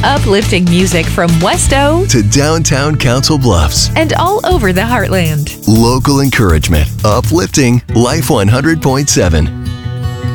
Uplifting music from Westo to downtown Council Bluffs. and all over the Heartland. Local encouragement. Uplifting Life 100.7.